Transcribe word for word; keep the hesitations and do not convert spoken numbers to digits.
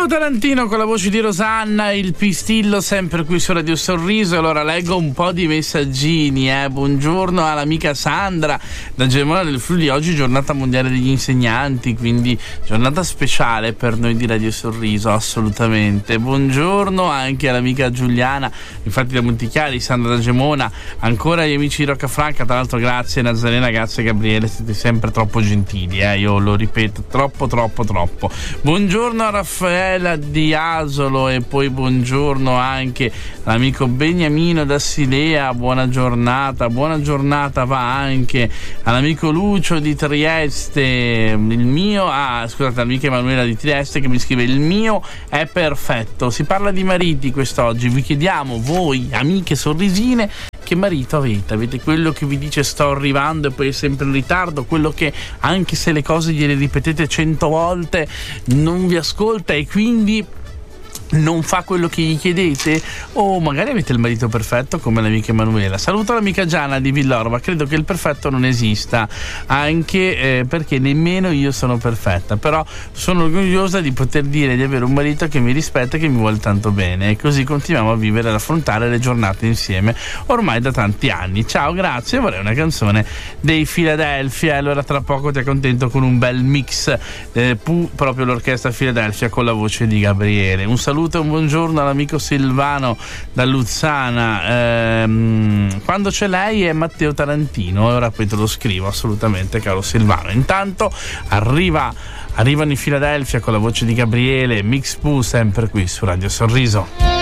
Matteo Tarantino con la voce di Rosanna, il pistillo sempre qui su Radio Sorriso. Allora leggo un po' di messaggini. eh. Buongiorno all'amica Sandra da Gemona del Friuli. Oggi giornata mondiale degli insegnanti, quindi giornata speciale per noi di Radio Sorriso, assolutamente. Buongiorno anche all'amica Giuliana, infatti da Montichiari, Sandra da Gemona, ancora gli amici di Roccafranca. Tra l'altro grazie Nazarena, grazie Gabriele, siete sempre troppo gentili, eh. io lo ripeto, troppo troppo troppo. Buongiorno a Raffaella di Asolo e poi buongiorno anche all'amico Beniamino da Silea. Buona giornata, buona giornata va anche all'amico Lucio di Trieste. Il mio, ah scusate, l'amica Emanuela di Trieste che mi scrive: il mio è perfetto. Si parla di mariti quest'oggi, vi chiediamo voi amiche sorrisine che marito avete? Avete quello che vi dice sto arrivando e poi è sempre in ritardo, quello che anche se le cose gliele ripetete cento volte non vi ascolta e quindi non fa quello che gli chiedete? O magari avete il marito perfetto come l'amica Emanuela. Saluto l'amica Gianna di Villorba. Credo che il perfetto non esista, anche eh, perché nemmeno io sono perfetta, però sono orgogliosa di poter dire di avere un marito che mi rispetta e che mi vuole tanto bene, e così continuiamo a vivere e ad affrontare le giornate insieme ormai da tanti anni. Ciao, grazie. Vorrei una canzone dei Philadelphia, allora tra poco ti accontento con un bel mix eh, pu, proprio l'orchestra Philadelphia con la voce di Gabriele. Un saluto e un buongiorno all'amico Silvano da Luzzana. Ehm, quando c'è lei è Matteo Tarantino, e ora poi te lo scrivo assolutamente, caro Silvano. Intanto arriva arrivano i Philadelphia con la voce di Gabriele, Mix Poo, sempre qui su Radio Sorriso.